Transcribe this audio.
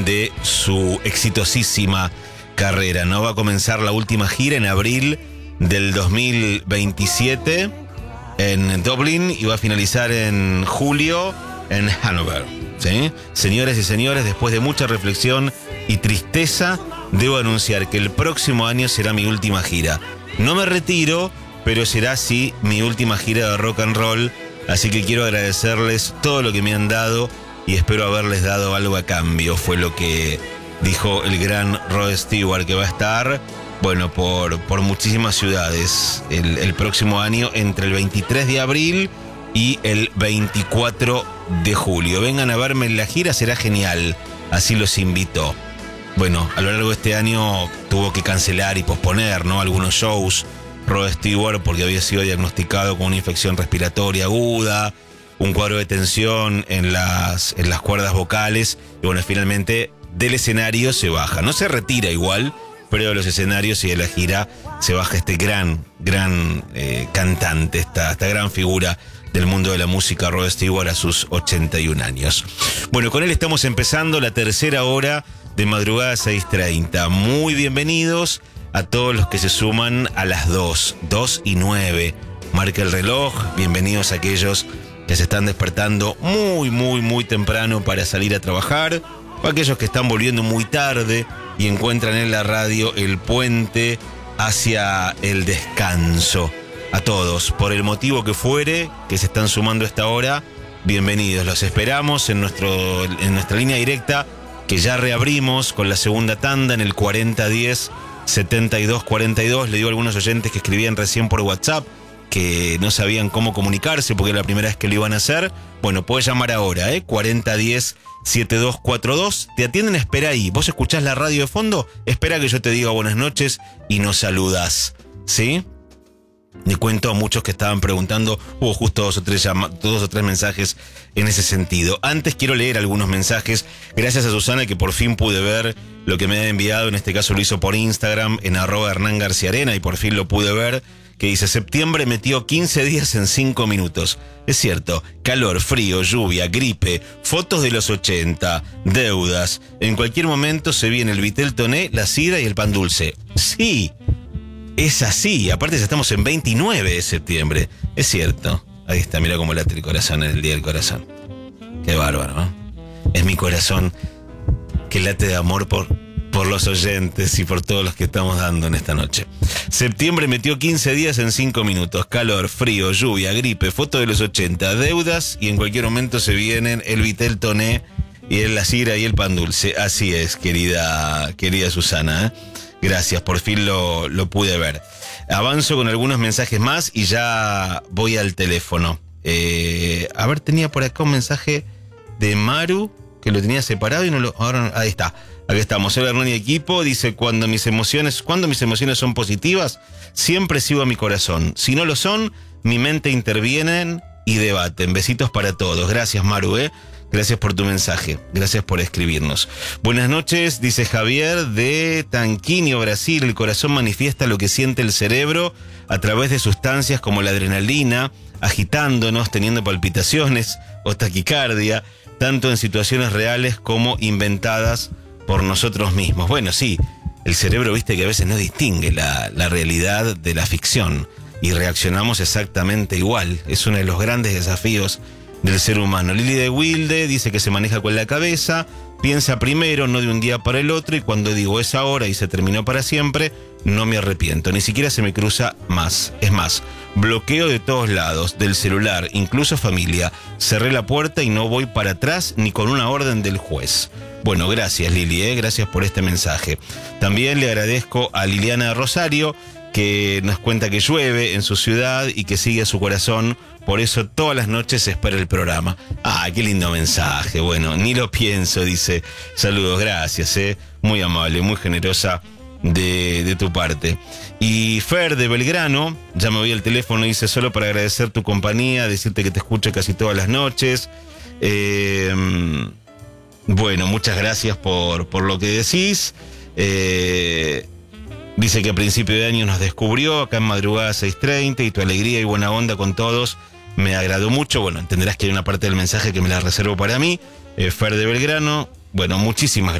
fin de su exitosísima carrera, ¿no? Va a comenzar la última gira en abril del 2027 en Dublín y va a finalizar en julio en Hannover, ¿sí? Señores y señores, después de mucha reflexión y tristeza, debo anunciar que el próximo año será mi última gira. No me retiro, pero será sí mi última gira de rock and roll, así que quiero agradecerles todo lo que me han dado y espero haberles dado algo a cambio. Fue lo que dijo el gran Rod Stewart, que va a estar, bueno, por muchísimas ciudades el próximo año, entre el 23 de abril y el 24 de julio. Vengan a verme en la gira, será genial, así los invito. Bueno, a lo largo de este año tuvo que cancelar y posponer, ¿no?, algunos shows Rod Stewart porque había sido diagnosticado con una infección respiratoria aguda, un cuadro de tensión en las cuerdas vocales y bueno, finalmente del escenario se baja. No se retira igual, pero de los escenarios y de la gira se baja este gran cantante, esta gran figura del mundo de la música, Rod Stewart, a sus 81 años. Bueno, con él estamos empezando la tercera hora de Madrugada 6:30. Muy bienvenidos a todos los que se suman a las 2:09. Marca el reloj. Bienvenidos a aquellos que se están despertando muy temprano para salir a trabajar, o aquellos que están volviendo muy tarde y encuentran en la radio el puente hacia el descanso. A todos, por el motivo que fuere, que se están sumando a esta hora, bienvenidos. Los esperamos en nuestra línea directa, que ya reabrimos con la segunda tanda en el 4010-7242. Le digo a algunos oyentes que escribían recién por WhatsApp que no sabían cómo comunicarse porque era la primera vez que lo iban a hacer. Bueno, puedes llamar ahora, 4010-7242. Te atienden, espera ahí. Vos escuchás la radio de fondo, espera que yo te diga buenas noches y nos saludas, ¿sí? Le cuento a muchos que estaban preguntando, hubo justo dos o tres mensajes en ese sentido. Antes quiero leer algunos mensajes, gracias a Susana, que por fin pude ver lo que me ha enviado. En este caso lo hizo por Instagram, en @HernánGarciaArena, y por fin lo pude ver, que dice: septiembre metió 15 días en 5 minutos. Es cierto, calor, frío, lluvia, gripe, fotos de los 80, deudas. En cualquier momento se viene el vitel toné, la sidra y el pan dulce. Sí, es así. Aparte ya estamos en 29 de septiembre. Es cierto. Ahí está, mira cómo late el corazón en el Día del Corazón. Qué bárbaro, ¿no? Es mi corazón que late de amor por los oyentes y por todos los que estamos dando en esta noche. Septiembre metió 15 días en 5 minutos. Calor, frío, lluvia, gripe, foto de los 80, deudas, y en cualquier momento se vienen el vitel toné y la sidra y el pan dulce. Así es, querida Susana, Gracias, por fin lo pude ver. Avanzo con algunos mensajes más y ya voy al teléfono. A ver, tenía por acá un mensaje de Maru, que lo tenía separado y no lo... Ahora, ahí está. Aquí estamos. El Hernán y equipo dice: cuando mis emociones son positivas, siempre sigo a mi corazón. Si no lo son, mi mente intervienen y debaten. Besitos para todos. Gracias, Maru, Gracias por tu mensaje. Gracias por escribirnos. Buenas noches, dice Javier de Tanquinho, Brasil. El corazón manifiesta lo que siente el cerebro a través de sustancias como la adrenalina, agitándonos, teniendo palpitaciones o taquicardia, tanto en situaciones reales como inventadas por nosotros mismos. Bueno, sí, el cerebro, viste que a veces no distingue la realidad de la ficción y reaccionamos exactamente igual. Es uno de los grandes desafíos del ser humano. Lili de Wilde dice que se maneja con la cabeza, piensa primero, no de un día para el otro, y cuando digo es ahora y se terminó para siempre, no me arrepiento, ni siquiera se me cruza más. Es más, bloqueo de todos lados, del celular, incluso familia. Cerré la puerta y no voy para atrás ni con una orden del juez. Bueno, gracias Lili, gracias por este mensaje. También le agradezco a Liliana Rosario, que nos cuenta que llueve en su ciudad y que sigue a su corazón, por eso todas las noches espera el programa. Ah, qué lindo mensaje. Bueno, ni lo pienso, dice. Saludos, gracias, muy amable, muy generosa de tu parte. Y Fer de Belgrano, ya me voy al teléfono, dice: solo para agradecer tu compañía, decirte que te escucho casi todas las noches. Bueno, muchas gracias por lo que decís. Dice que a principio de año nos descubrió acá en Madrugada 6:30 y tu alegría y buena onda con todos me agradó mucho. Bueno, entenderás que hay una parte del mensaje que me la reservo para mí. Fer de Belgrano, bueno, muchísimas